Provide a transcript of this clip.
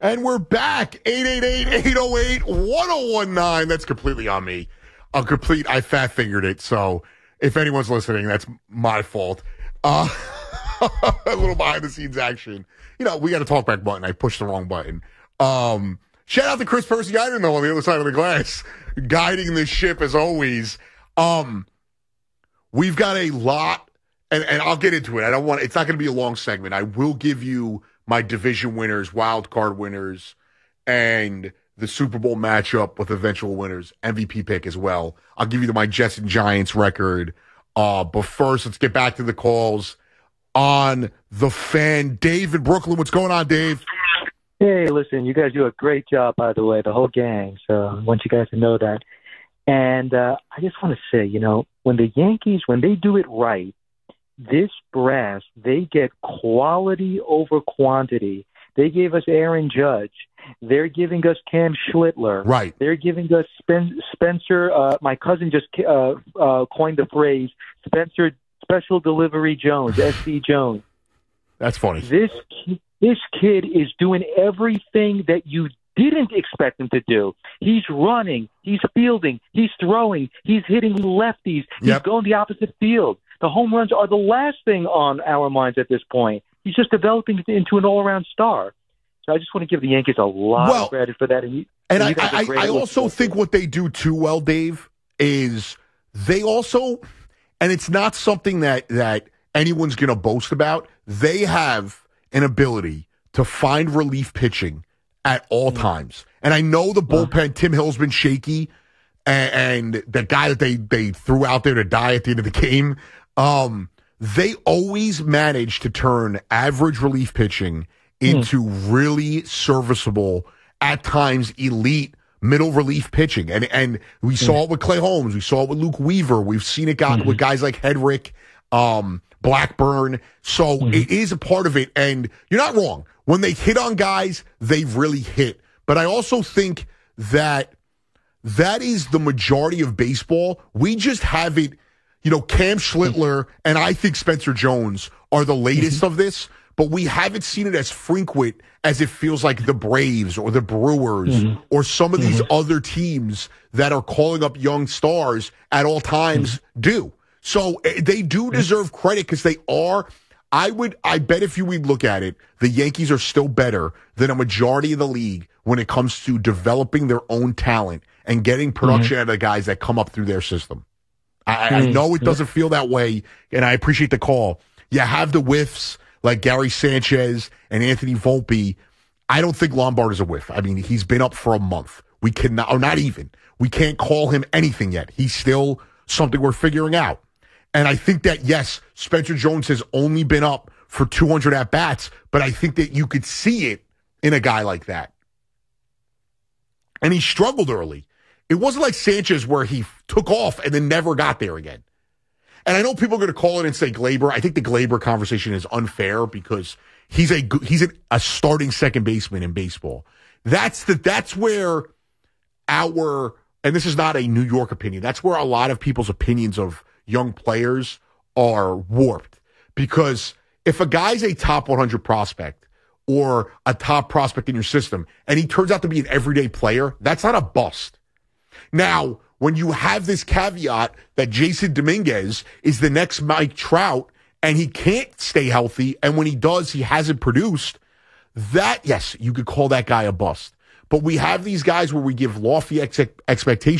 And we're back. 888-808-1019. That's completely on me. I fat-fingered it. So if anyone's listening, that's my fault. A little behind-the-scenes action. You know, we got a talkback button. I pushed the wrong button. Shout out to Chris Percy. I didn't know on the other side of the glass. Guiding the ship as always. We've got a lot, and I'll get into it. It's not going to be a long segment. I will give you my division winners, wild card winners, and the Super Bowl matchup with eventual winners, MVP pick as well. I'll give you my Jets and Giants record. But first, let's get back to the calls on the Fan. Dave in Brooklyn. What's going on, Dave? Hey, listen, you guys do a great job, by the way, the whole gang. So I want you guys to know that. And I just want to say, you know, when the Yankees, when they do it right, this brass, they get quality over quantity. They gave us Aaron Judge. They're giving us Cam Schlittler. Right. They're giving us Spencer. My cousin just coined the phrase, Spencer Special Delivery Jones, SC Jones. That's funny. This kid is doing everything that you didn't expect him to do. He's running. He's fielding. He's throwing. He's hitting lefties. He's going the opposite field. The home runs are the last thing on our minds at this point. He's just developing into an all-around star. So I just want to give the Yankees a lot of credit for that. I also think what they do too well, Dave, is they also, and it's not something that anyone's going to boast about, they have an ability to find relief pitching at all times. And I know the bullpen, Tim Hill's been shaky, and the guy that they threw out there to die at the end of the game, they always manage to turn average relief pitching into really serviceable, at times elite middle relief pitching. And we saw it with Clay Holmes. We saw it with Luke Weaver. We've seen it with guys like Hedrick, Blackburn. So it is a part of it. And you're not wrong. When they hit on guys, they've really hit. But I also think that is the majority of baseball. We just have it, you know, Cam Schlittler and I think Spencer Jones are the latest of this, but we haven't seen it as frequent as it feels like the Braves or the Brewers or some of these other teams that are calling up young stars at all times do. So they do deserve credit because they are. I bet if you would look at it, the Yankees are still better than a majority of the league when it comes to developing their own talent and getting production out of the guys that come up through their system. I know it doesn't feel that way, and I appreciate the call. You have the whiffs like Gary Sanchez and Anthony Volpe. I don't think Lombard is a whiff. I mean, he's been up for a month. We cannot, or not even. We can't call him anything yet. He's still something we're figuring out. And I think that, yes, Spencer Jones has only been up for 200 at-bats, but I think that you could see it in a guy like that. And he struggled early. It wasn't like Sanchez where he took off and then never got there again. And I know people are going to call it and say Glaber. I think the Glaber conversation is unfair because he's a starting second baseman in baseball. That's where and this is not a New York opinion, that's where a lot of people's opinions of young players are warped. Because if a guy's a top 100 prospect or a top prospect in your system and he turns out to be an everyday player, that's not a bust. Now, when you have this caveat that Jason Dominguez is the next Mike Trout and he can't stay healthy, and when he does, he hasn't produced, that, yes, you could call that guy a bust. But we have these guys where we give lofty expectations